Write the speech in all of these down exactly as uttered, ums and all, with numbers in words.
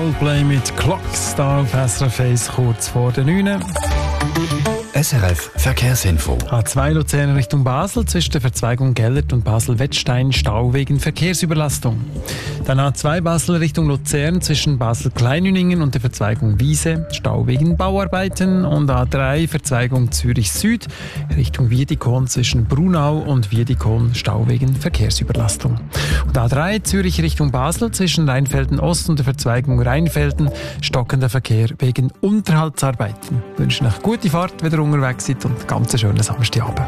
Coldplay mit Clocks da auf S R F eins kurz vor der neun. S R F Verkehrsinfo. A zwei Luzern Richtung Basel zwischen der Verzweigung Gellert und Basel-Wettstein Stau wegen Verkehrsüberlastung. Dann A zwei Basel Richtung Luzern zwischen Basel-Kleinüningen und der Verzweigung Wiese Stau wegen Bauarbeiten. Und A drei Verzweigung Zürich Süd Richtung Wiedikon zwischen Brunau und Wiedikon Stau wegen Verkehrsüberlastung. Und A drei Zürich Richtung Basel zwischen Rheinfelden Ost und der Verzweigung Rheinfelden stockender Verkehr wegen Unterhaltsarbeiten. Ich wünsche euch gute Fahrt, wenn ihr unterwegs seid und ganz einen schönen Samstagabend.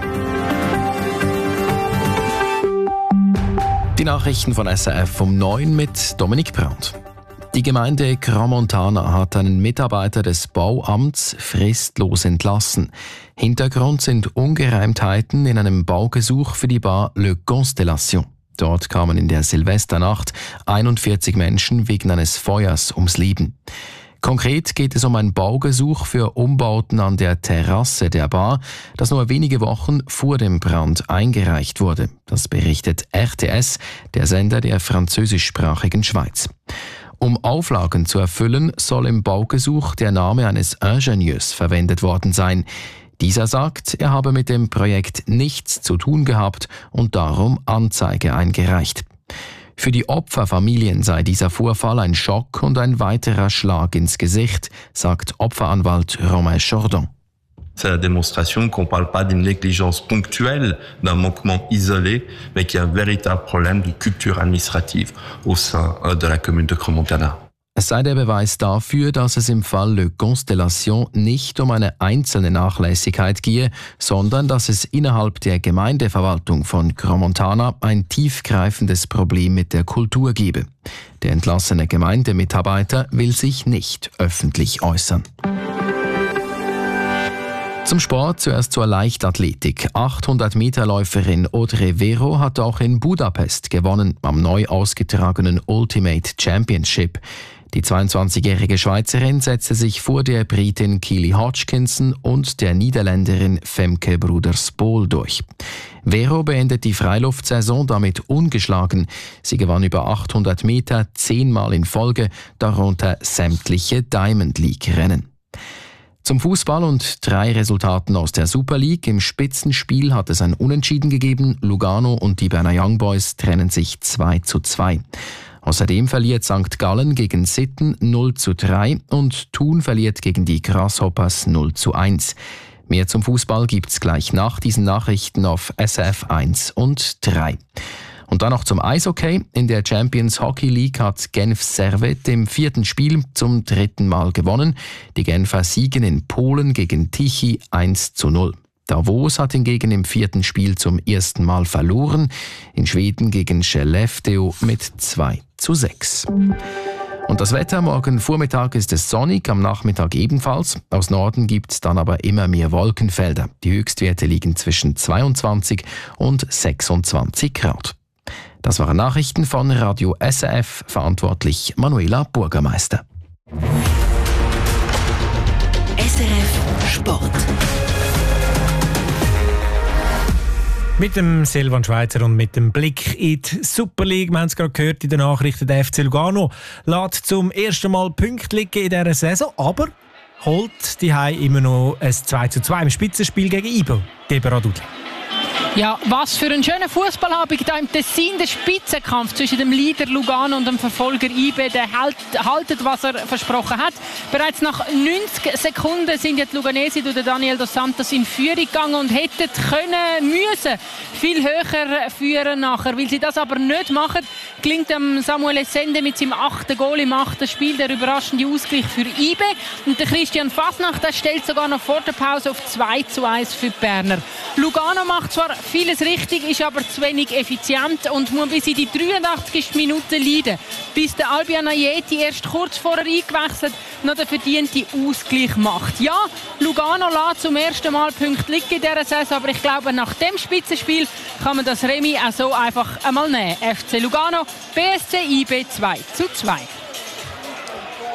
Die Nachrichten von S R F um neun mit Dominik Brandt. Die Gemeinde Crans-Montana hat einen Mitarbeiter des Bauamts fristlos entlassen. Hintergrund sind Ungereimtheiten in einem Baugesuch für die Bar Le Constellation. Dort kamen in der Silvesternacht einundvierzig Menschen wegen eines Feuers ums Leben. Konkret geht es um ein Baugesuch für Umbauten an der Terrasse der Bar, das nur wenige Wochen vor dem Brand eingereicht wurde. Das berichtet R T S, der Sender der französischsprachigen Schweiz. Um Auflagen zu erfüllen, soll im Baugesuch der Name eines Ingenieurs verwendet worden sein. Dieser sagt, er habe mit dem Projekt nichts zu tun gehabt und darum Anzeige eingereicht. Für die Opferfamilien sei dieser Vorfall ein Schock und ein weiterer Schlag ins Gesicht, sagt Opferanwalt Romain Chordon. C'est la démonstration qu'on ne parle pas d'une négligence ponctuelle, d'un manquement isolé, mais qu'il y a un véritable problème de culture administrative au sein de la commune de Crans-Montana. Es sei der Beweis dafür, dass es im Fall Le Constellation nicht um eine einzelne Nachlässigkeit gehe, sondern dass es innerhalb der Gemeindeverwaltung von Crans-Montana ein tiefgreifendes Problem mit der Kultur gebe. Der entlassene Gemeindemitarbeiter will sich nicht öffentlich äußern. Zum Sport zuerst zur Leichtathletik. achthundert-Meter-Läuferin Audrey Vero hat auch in Budapest gewonnen, am neu ausgetragenen Ultimate Championship. Die zweiundzwanzigjährige Schweizerin setzte sich vor der Britin Keely Hodgkinson und der Niederländerin Femke Broeders-Bol durch. Vero beendet die Freiluftsaison damit ungeschlagen. Sie gewann über achthundert Meter zehnmal in Folge, darunter sämtliche Diamond League-Rennen. Zum Fußball und drei Resultaten aus der Super League. Im Spitzenspiel hat es ein Unentschieden gegeben. Lugano und die Berner Young Boys trennen sich zwei zu zwei. Außerdem verliert Sankt Gallen gegen Sitten null zu drei und Thun verliert gegen die Grasshoppers null zu eins. Mehr zum Fußball gibt's gleich nach diesen Nachrichten auf S R F eins und drei. Und dann noch zum Eishockey. In der Champions Hockey League hat Genf Servette im vierten Spiel zum dritten Mal gewonnen. Die Genfer siegen in Polen gegen Tichy eins zu null. Davos hat hingegen im vierten Spiel zum ersten Mal verloren. In Schweden gegen Skellefteå mit zwei zu sechs. Und das Wetter, morgen Vormittag ist es sonnig, am Nachmittag ebenfalls. Aus Norden gibt es dann aber immer mehr Wolkenfelder. Die Höchstwerte liegen zwischen zweiundzwanzig und sechsundzwanzig Grad. Das waren Nachrichten von Radio S R F, verantwortlich Manuela Burgermeister. S R F Sport. Mit dem Silvan Schweizer und mit dem Blick in die Super League. Wir haben es gerade gehört in den Nachrichten, der F C Lugano lässt zum ersten Mal Punkte liegen in dieser Saison, aber holt die Hai immer noch ein zwei zu zwei im Spitzenspiel gegen I B O. Deborah Dudley. Ja, was für ein schöner Fußballabend da im Tessin, der Spitzenkampf zwischen dem Leader Lugano und dem Verfolger I B. Der hält, haltet, was er versprochen hat. Bereits nach neunzig Sekunden sind jetzt die Luganesi durch Daniel dos Santos in Führung gegangen und hätten können, müssen viel höher führen nachher. Weil sie das aber nicht machen, gelingt dem Samuel Essende mit seinem achten Goal im achten Spiel der überraschende Ausgleich für I B. Und der Christian Fasnacht, der stellt sogar noch vor der Pause auf zwei zu eins für die Berner. Lugano macht zwar vieles richtig, ist aber zu wenig effizient und muss bis in die dreiundachtzigste Minute leiden. Bis der Albion Ayeti erst kurz vorher eingewechselt noch den verdienten Ausgleich macht. Ja, Lugano lässt zum ersten Mal Punkte liegen in dieser Saison, aber ich glaube, nach dem Spitzenspiel kann man das Remis auch so einfach einmal nehmen. F C Lugano, B S C I B zwei zu zwei.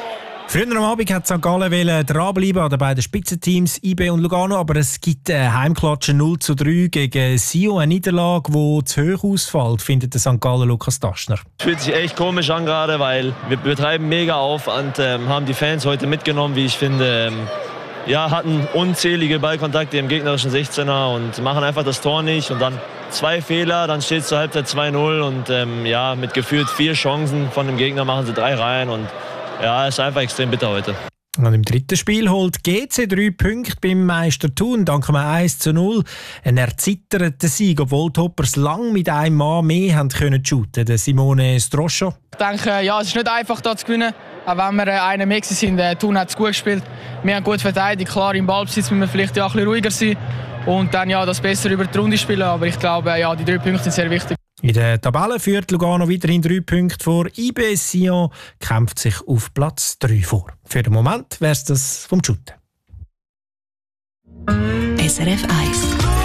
Früher am Abend hat Sankt Gallen dranbleiben an den beiden Spitzenteams I B und Lugano, aber es gibt eine Heimklatsche null zu drei gegen Sion, eine Niederlage, die zu hoch ausfällt, findet der Sankt Gallen Lukas Taschner. Es fühlt sich echt komisch an gerade, weil wir betreiben mega Aufwand, ähm, haben die Fans heute mitgenommen, wie ich finde. Ähm, ja, hatten unzählige Ballkontakte im gegnerischen sechzehner und machen einfach das Tor nicht und dann zwei Fehler, dann steht es zur Halbzeit zwei null und ähm, ja, mit gefühlt vier Chancen von dem Gegner machen sie drei rein und ja, es ist einfach extrem bitter heute. Und im dritten Spiel holt G C drei Punkte beim Meister Thun, dank einem eins zu null. Ein erzitterter Sieg, obwohl die Hoppers lang mit einem Mann mehr haben können shooten. Der Simone Stroscho. Ich denke, ja, es ist nicht einfach, hier zu gewinnen. Auch wenn wir einen mehr sind, Thun hat es gut gespielt. Wir haben gut verteidigt. Klar, im Ballbesitz müssen wir vielleicht ja ein bisschen ruhiger sein und dann ja, das besser über die Runde spielen. Aber ich glaube, ja, die drei Punkte sind sehr wichtig. In der Tabelle führt Lugano weiterhin drei Punkte vor. I B Sion kämpft sich auf Platz drei vor. Für den Moment wäre es das vom Shooten. S R F eins.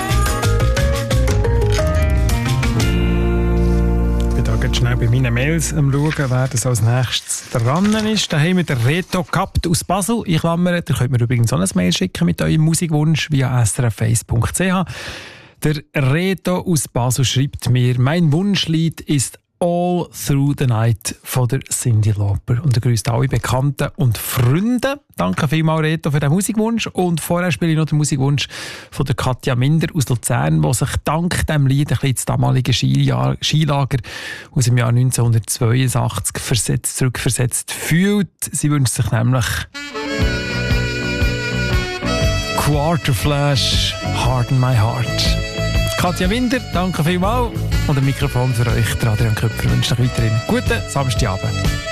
Ich bin da ganz schnell bei meinen Mails am Schauen, wer das als nächstes dran ist. Da haben wir den Reto gehabt aus Basel. Ich klammere, ihr könnt mir übrigens auch ein Mail schicken mit eurem Musikwunsch via s r f eins punkt c h. Der Reto aus Basel schreibt mir, mein Wunschlied ist All Through the Night von der Cyndi Lauper. Und er grüßt alle Bekannten und Freunde. Danke vielmals, Reto, für den Musikwunsch. Und vorher spiele ich noch den Musikwunsch von der Katja Minder aus Luzern, die sich dank diesem Lied ein bisschen ins damalige Skijahr, Skilager aus dem Jahr neunzehnhundertzweiundachtzig versetzt, zurückversetzt fühlt. Sie wünscht sich nämlich Quarterflash, Harden My Heart. Katja Minder, danke vielmals. Und ein Mikrofon für euch, Adrian Köpfer, wünsche euch weiterhin guten Samstagabend.